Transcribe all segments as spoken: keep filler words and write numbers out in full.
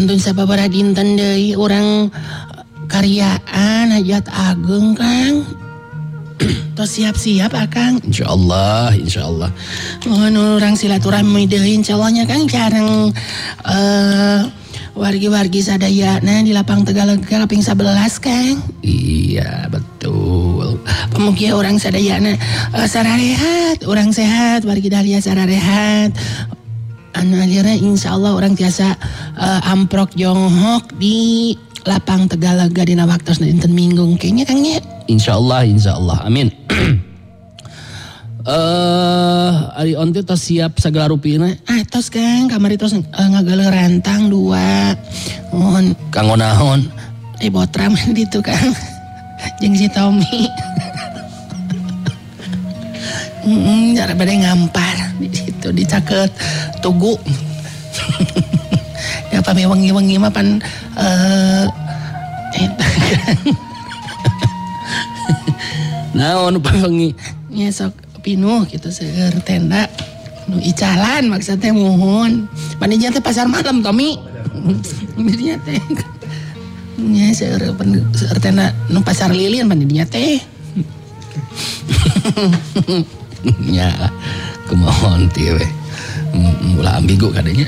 Kantun sababaraha dinten deui urang karyaan hajat ageng Kang. Tos siap-siap Akang. Insyaallah, insyaallah. Mohon urang silaturahmi deui insyaallah Kang jarang eh wargi-wargi sadayana di lapang Tegalega kaping sebelas Kang. Iya betul. Pemugia orang sadayana uh, sararehat, orang sehat, wargi dahlia sararehat. Anu alira insyaallah orang tiasa uh, amprok jonghok di lapang Tegalega dina waktos dinten Minggu kayaknya Kang nya. Insyaallah, insyaallah. Amin. Eh, uh, ari onte tos siap sagala rupina. Ah, tos Kang, kamari tos uh, ngagale rantang dua. Mohon Kanggo naon? Eh botram ditu Kang. Jeung si Tommy. Heeh, cara bade ngampar di situ dicaket tugu. Ya pami wengi-wengi mah pan eh eta. Naon wengi? Nya sok pinuh gitu seueur tenda nu icalan maksudnya mohon panitia teh pasar malam Tommy panitia teh nya seueur seueur tenda nu pasar lilin panitia teh nya kumaha teh we ulah ambigu kadenya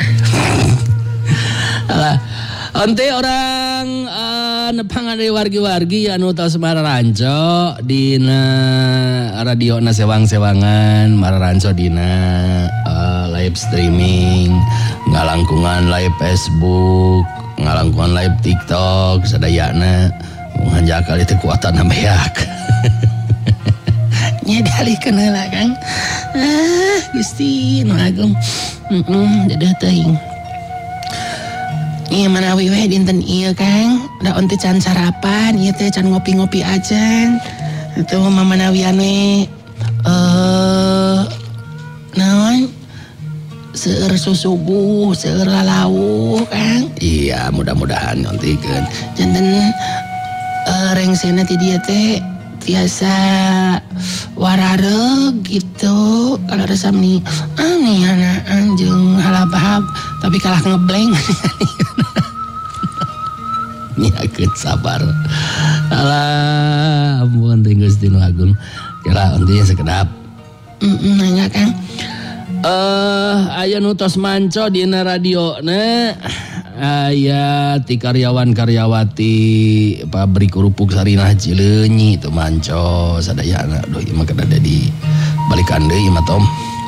alah ante orang uh, nepang dari wargi-wargi anu tos Mararanco dina radio na sewang-sewangan Mararanco dina uh, live streaming ngalangkungan live Facebook ngalangkungan live TikTok sadayana nganjakal itu kuatan nambeak nya dialihkeun heula Kang ah Gusti nu agung heeh dadah teuing. Iya manawi weh dinten iya Kang, da onte can sarapan, iya teh can ngopi-ngopi aja. Itu mamanawian we eh naon seueur susubuh, seueur lalauh Kang. Iya, mudah-mudahan ngontikeun. Janten uh, rengsena ti dieu teh tiasa warareg gitu. Kalau resam nih aneh anak anjing halabahab tapi kalah ngeblank. Nyakeun sabar. Alah, ampun teh Gusti Nu Agung. Kira ontinya sekedap. Heeh, nanya Kang. Eh, aya nu tos manco dina radiona. Aya ti karyawan-karyawati pabrik kerupuk Sarinah Cileunyi teu manco sadayana. Duh ieu mah kada di balikan deui mah Tom.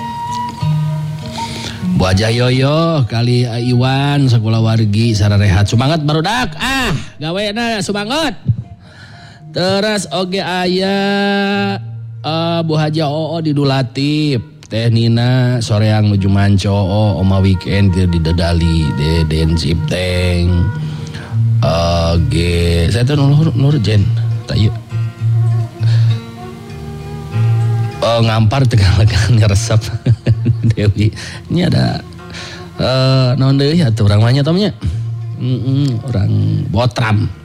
Bu Ajah Yoyo kali Iwan sakulah wargi sararehat sumanget barudak ah gawena sumanget. Terus oge aya uh, Bu Haja Oo di Dulatif Teh Nina soreang nuju manco Oo oma weekend di Dedali Deden Cipteng oge saya tuh nur nur jen tayu oh ngampar Tegalegan ngeresep Dewi ini ada uh, naon deui atuh urang mah nya Tomnya mm orang botram